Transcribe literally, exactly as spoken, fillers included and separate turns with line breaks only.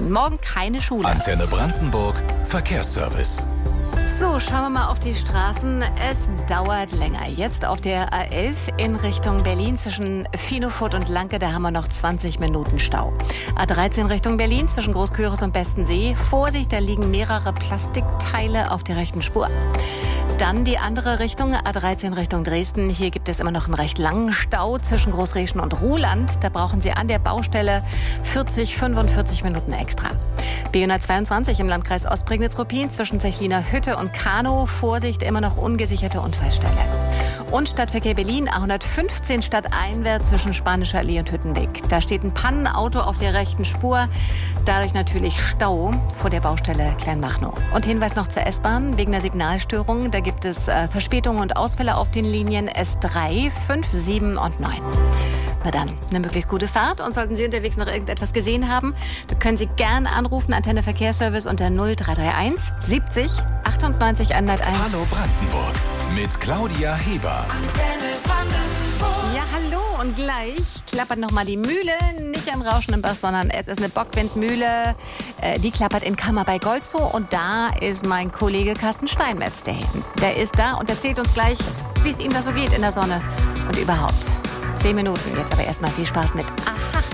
Berlin. Morgen keine Schule.
Antenne Brandenburg, Verkehrsservice.
So, schauen wir mal auf die Straßen. Es dauert länger. Jetzt auf der A elf in Richtung Berlin zwischen Finofurt und Lanke, da haben wir noch zwanzig Minuten Stau. A dreizehn Richtung Berlin zwischen Großküritz und Bestensee. Vorsicht, da liegen mehrere Plastikteile auf der rechten Spur. Dann die andere Richtung, A dreizehn Richtung Dresden. Hier gibt es immer noch einen recht langen Stau zwischen Großreschen und Ruhland. Da brauchen Sie an der Baustelle vierzig, fünfundvierzig Minuten extra. B hundertzweiundzwanzig im Landkreis Ostprignitz-Ruppin zwischen Zechliner Hütte und Kanow. Vorsicht, immer noch ungesicherte Unfallstelle. Und Stadtverkehr Berlin, A hundertfünfzehn stadteinwärts zwischen Spanischer Allee und Hüttenweg. Da steht ein Pannenauto auf der rechten Spur. Dadurch natürlich Stau vor der Baustelle Kleinmachnow. Und Hinweis noch zur S-Bahn wegen der Signalstörung. Da gibt es äh, Verspätungen und Ausfälle auf den Linien S drei, fünf, sieben und neun. Na dann, eine möglichst gute Fahrt. Und sollten Sie unterwegs noch irgendetwas gesehen haben, dann können Sie gern anrufen, Antenne Verkehrsservice unter null drei drei eins siebzig achtundneunzig hunderteins.
Hallo Brandenburg mit Claudia Heber.
Antenne Brandenburg.
Ja, hallo und gleich klappert nochmal die Mühle. Nicht am Rauschenden Bach, sondern es ist eine Bockwindmühle. Äh, die klappert in Kammer bei Golzow. Und da ist mein Kollege Carsten Steinmetz, der, der ist da und erzählt uns gleich, wie es ihm da so geht in der Sonne und überhaupt. Zehn Minuten, jetzt aber erstmal viel Spaß mit Aha.